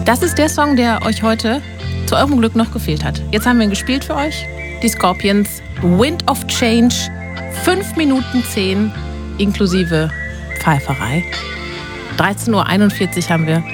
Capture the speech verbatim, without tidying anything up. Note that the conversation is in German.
Das ist der Song, der euch heute zu eurem Glück noch gefehlt hat. Jetzt haben wir ihn gespielt für euch. Die Scorpions, Wind of Change, fünf Minuten zehn inklusive Pfeiferei. dreizehn Uhr einundvierzig haben wir.